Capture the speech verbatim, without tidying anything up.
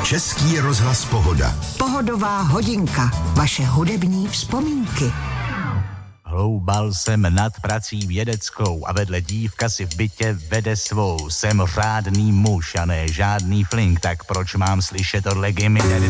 Český rozhlas Pohoda. Pohodová hodinka. Vaše hudební vzpomínky. Hloubal jsem nad prací vědeckou a vedle dívka si v bytě vede svou. Jsem řádný muž a ne žádný flink, tak proč mám slyšet od legy mi